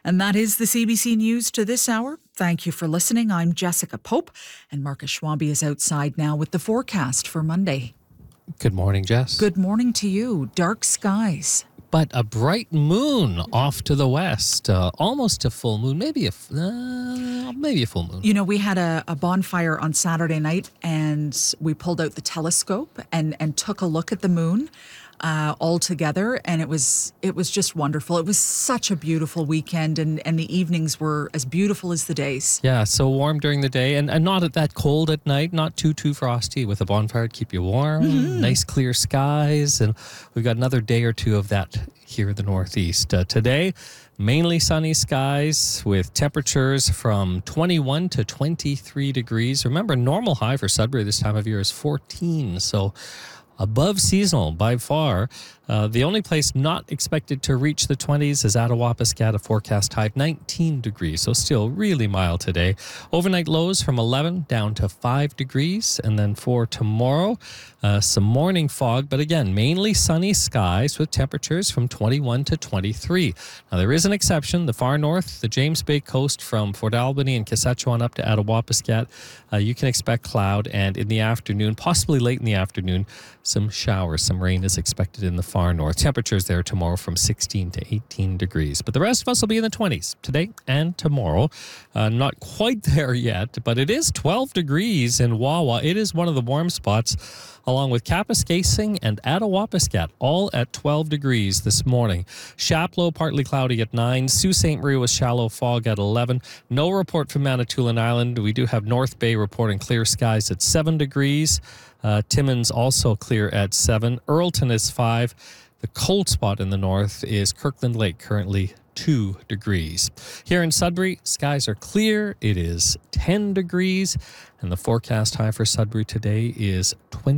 And that is the CBC News to this hour. Thank you for listening. I'm Jessica Pope, and Marcus Schwabe is outside now with the forecast for Monday. Good morning, Jess. Good morning to you. Dark skies. But a bright moon off to the west, almost a full moon, maybe a full moon. You know, we had a bonfire on Saturday night, and we pulled out the telescope and took a look at the moon all together, and it was just wonderful. It was such a beautiful weekend, and the evenings were as beautiful as the days. Yeah, so warm during the day, and not that cold at night, not too frosty. With a bonfire to keep you warm, nice clear skies, and we've got another day or two of that here in the Northeast. Today, mainly sunny skies with temperatures from 21 to 23 degrees. Remember, normal high for Sudbury this time of year is 14, so above seasonal by far. The only place not expected to reach the 20s is Attawapiskat, a forecast high of 19 degrees, so still really mild today. Overnight lows from 11 down to 5 degrees, and then for tomorrow, some morning fog, but again, mainly sunny skies with temperatures from 21 to 23. Now, there is an exception. The far north, the James Bay coast from Fort Albany and Saskatchewan up to Attawapiskat, you can expect cloud, and in the afternoon, possibly late in the afternoon, some showers. Some rain is expected in the far north. Temperatures there tomorrow from 16 to 18 degrees. But the rest of us will be in the 20s today and tomorrow. Not quite there yet, but it is 12 degrees in Wawa. It is one of the warm spots, along with Kapuskasing and Attawapiskat, all at 12 degrees this morning. Chapleau, partly cloudy at 9. Sault Ste. Marie with shallow fog at 11. No report from Manitoulin Island. We do have North Bay reporting clear skies at 7 degrees. Timmins also clear at 7. Earlton is 5. The cold spot in the north is Kirkland Lake, currently 2 degrees. Here in Sudbury, skies are clear. It is 10 degrees, and the forecast high for Sudbury today is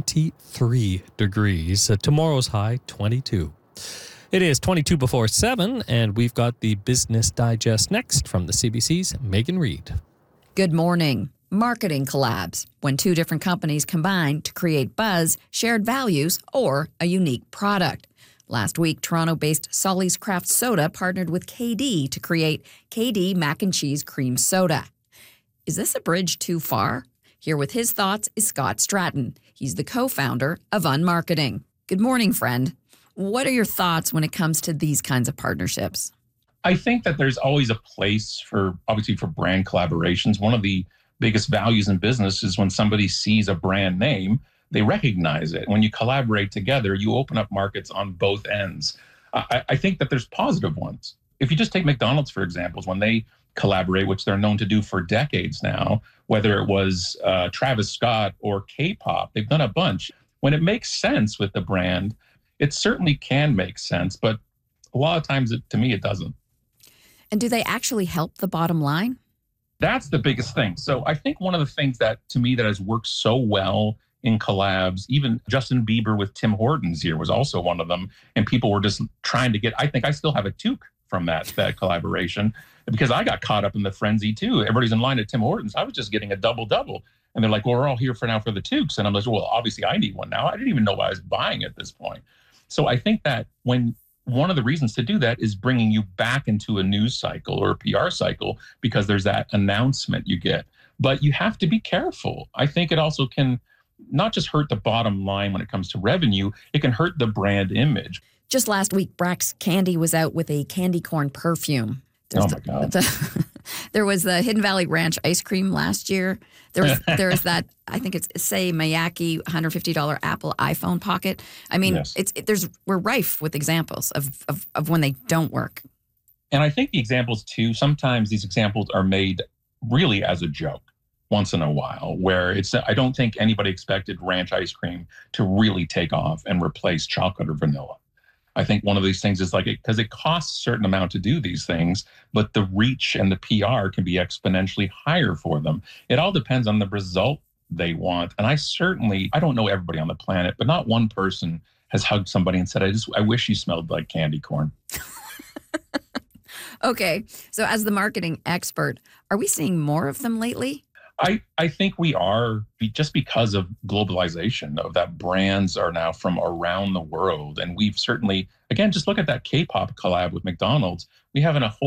23 degrees. Tomorrow's high, 22. It is 22 before 7, and we've got the Business Digest next from the CBC's Megan Reid. Good morning. Marketing collabs, when two different companies combine to create buzz, shared values, or a unique product. Last week, Toronto-based Solly's Craft Soda partnered with KD to create KD Mac and Cheese Cream Soda. Is this a bridge too far? Here with his thoughts is Scott Stratton. He's the co-founder of Unmarketing. Good morning, friend. What are your thoughts when it comes to these kinds of partnerships? I think that there's always a place for brand collaborations. One of the biggest values in business is when somebody sees a brand name, they recognize it. When you collaborate together, you open up markets on both ends. I think that there's positive ones. If you just take McDonald's, for example, when they collaborate, which they're known to do for decades now, whether it was Travis Scott or K-pop, they've done a bunch. When it makes sense with the brand, it certainly can make sense, but a lot of times, to me, it doesn't. And do they actually help the bottom line? That's the biggest thing. So I think one of the things that, to me, that has worked so well in collabs, even Justin Bieber with Tim Hortons here was also one of them. And people were just trying to get, I think I still have a toque from that collaboration because I got caught up in the frenzy too. Everybody's in line at Tim Hortons. I was just getting a double-double. And they're like, well, we're all here for the toques. And I'm like, well, obviously I need one now. I didn't even know what I was buying at this point. So I think that one of the reasons to do that is bringing you back into a news cycle or a PR cycle because there's that announcement you get. But you have to be careful. I think it also can not just hurt the bottom line when it comes to revenue, it can hurt the brand image. Just last week, Brax Candy was out with a candy corn perfume. Oh my God. There was the Hidden Valley Ranch ice cream last year. There was that, I think it's Say Miyake $150 Apple iPhone pocket. I mean, yes. We're rife with examples of when they don't work. And I think the examples too, sometimes these examples are made really as a joke once in a while, where I don't think anybody expected ranch ice cream to really take off and replace chocolate or vanilla. I think one of these things is because it costs a certain amount to do these things, but the reach and the PR can be exponentially higher for them. It all depends on the result they want. And I don't know everybody on the planet, but not one person has hugged somebody and said, I wish you smelled like candy corn. Okay. So as the marketing expert, are we seeing more of them lately? I think we are, just because of globalization, of that brands are now from around the world. And we've certainly, again, just look at that K-pop collab with McDonald's. We have in a whole